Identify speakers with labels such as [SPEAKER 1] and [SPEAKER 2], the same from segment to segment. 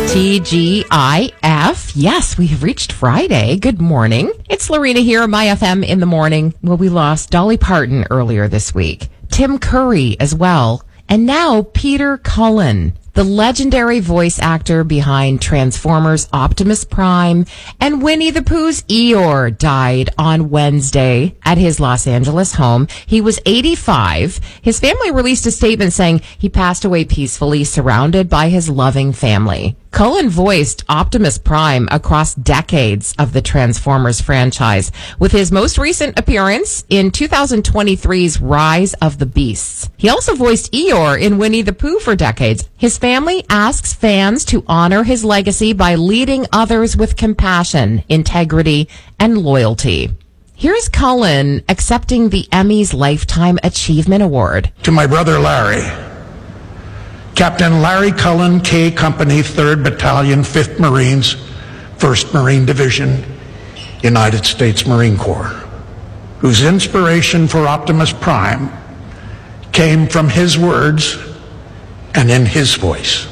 [SPEAKER 1] TGIF. Yes, we have reached Friday. Good morning. It's Lorena here on My FM in the morning. Well, we lost Dolly Parton earlier this week. Tim Curry as well. And now Peter Cullen, the legendary voice actor behind Transformers Optimus Prime and Winnie the Pooh's Eeyore, died on Wednesday at his Los Angeles home. He was 85. His family released a statement saying he passed away peacefully, surrounded by his loving family. Cullen voiced Optimus Prime across decades of the Transformers franchise, with his most recent appearance in 2023's Rise of the Beasts. He also voiced Eeyore in Winnie the Pooh for decades. His family asks fans to honor his legacy by leading others with compassion, integrity, and loyalty. Here's Cullen accepting the Emmys Lifetime Achievement Award.
[SPEAKER 2] To my brother Larry, Captain Larry Cullen, K Company, 3rd Battalion, 5th Marines, 1st Marine Division, United States Marine Corps, whose inspiration for Optimus Prime came from his words and in his voice.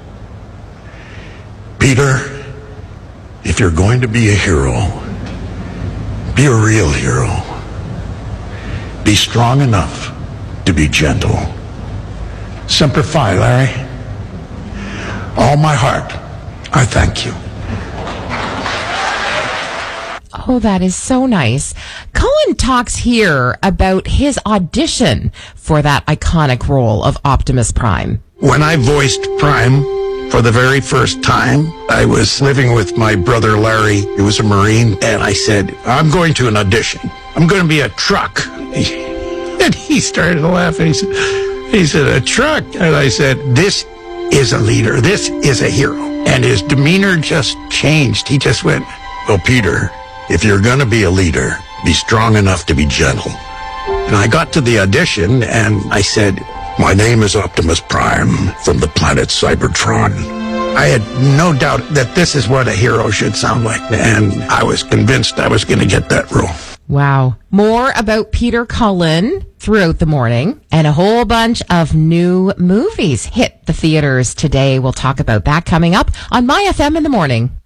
[SPEAKER 2] Peter, if you're going to be a hero, be a real hero. Be strong enough to be gentle. Semper Fi, Larry. All my heart, I thank you.
[SPEAKER 1] Oh, that is so nice. Cullen talks here about his audition for that iconic role of Optimus Prime.
[SPEAKER 2] When I voiced Prime for the very first time, I was living with my brother Larry, who was a Marine, and I said, I'm going to an audition. I'm going to be a truck. And he started laughing. He said, a truck? And I said, this is a leader. This is a hero. And his demeanor just changed. He just went, well, Peter, if you're going to be a leader, be strong enough to be gentle. And I got to the audition and I said, my name is Optimus Prime from the planet Cybertron. I had no doubt that this is what a hero should sound like. And I was convinced I was going to get that role.
[SPEAKER 1] Wow. More about Peter Cullen throughout the morning, and a whole bunch of new movies hit the theaters today. We'll talk about that coming up on My FM in the morning.